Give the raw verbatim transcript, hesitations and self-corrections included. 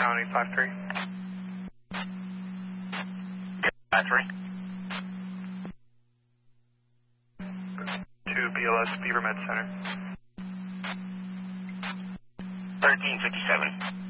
County five three. five three. To B L S Beaver Med Center. thirteen fifty-seven.